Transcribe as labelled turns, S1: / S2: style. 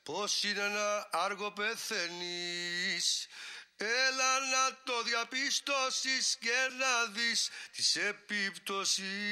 S1: πως είναι να άργο πεθαίνεις. Έλα να το διαπιστώσεις και να δεις τις επιπτώσεις.